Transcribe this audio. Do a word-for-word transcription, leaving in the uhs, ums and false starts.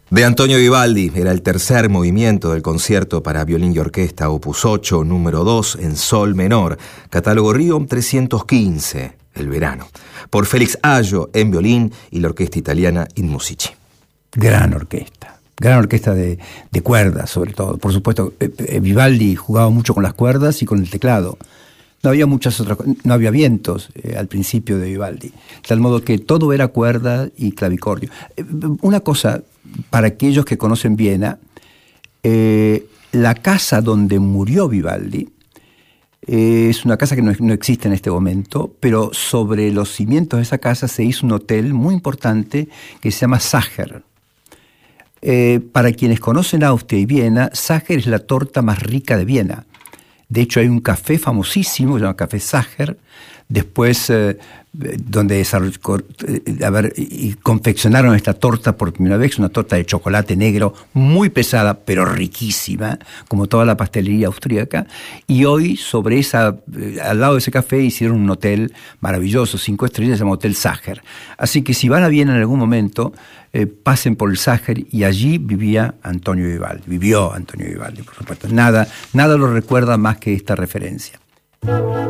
De Antonio Vivaldi era el tercer movimiento del concierto para violín y orquesta opus ocho, número dos, en sol menor, catálogo Riom trescientos quince, el verano, por Félix Ayo en violín y la orquesta italiana In Musici. Gran orquesta, gran orquesta de, de cuerdas sobre todo. Por supuesto, eh, eh, Vivaldi jugaba mucho con las cuerdas y con el teclado. No había muchas otras, no había vientos eh, al principio de Vivaldi, de tal modo que todo era cuerda y clavicordio. Eh, una cosa, para aquellos que conocen Viena, eh, la casa donde murió Vivaldi eh, es una casa que no, no existe en este momento, pero sobre los cimientos de esa casa se hizo un hotel muy importante que se llama Sacher. Eh, para quienes conocen Austria y Viena, Sacher es la torta más rica de Viena. De hecho, hay un café famosísimo, se llama Café Sacher, después eh, donde a ver, y confeccionaron esta torta por primera vez, una torta de chocolate negro, muy pesada, pero riquísima, como toda la pastelería austríaca, y hoy sobre esa, eh, al lado de ese café hicieron un hotel maravilloso, cinco estrellas, se llama Hotel Sacher. Así que si van a Viena en algún momento, eh, pasen por el Sacher, y allí vivía Antonio Vivaldi, vivió Antonio Vivaldi, por supuesto. Nada, nada lo recuerda más que esta referencia.